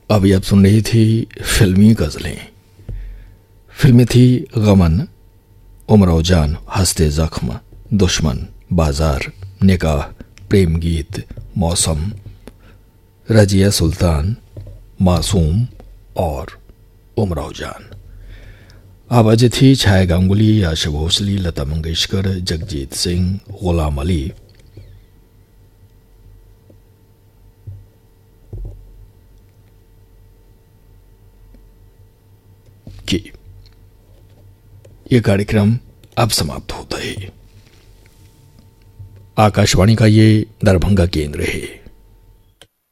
अभी आप सुन रही थी फिल्मी गज़लें। फिल्में थी गमन, उमराव जान, हंसते जख्म, दुश्मन, बाजार, निकाह, प्रेम गीत, मौसम, रजिया सुल्तान, मासूम और उमराव जान। आवाज़ें थी छाया गांगुली, आशा भोसले, लता मंगेशकर, जगजीत सिंह, गुलाम अली। कि यह कार्यक्रम अब समाप्त होता है। आकाशवाणी का ये दरभंगा केंद्र है।